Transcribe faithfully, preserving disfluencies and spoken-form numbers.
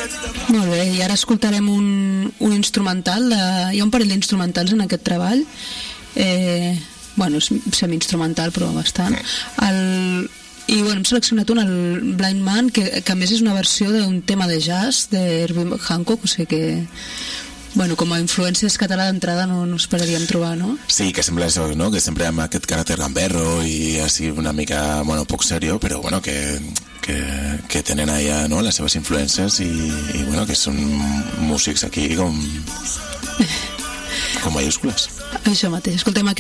Molt bé, i ara escoltarem un, un instrumental de, hi ha un parell d'instrumentals en aquest treball, eh, bueno, és semi-instrumental però bastant el, i bueno, hem seleccionat un, el Blind Man, que, que a més és una versió d'un tema de jazz de Herbie Hancock, o sigui que bueno, com a influències català d'entrada no, no esperaríem trobar, no? Sí, que sembla això, no? Que sempre amb aquest caràcter gamberro i així una mica, bueno, poc serio, però bueno, que, que, que tenen allà, no?, les seves influències i, i bueno, que són músics aquí com com mayúscules. Això mateix, escoltem aquest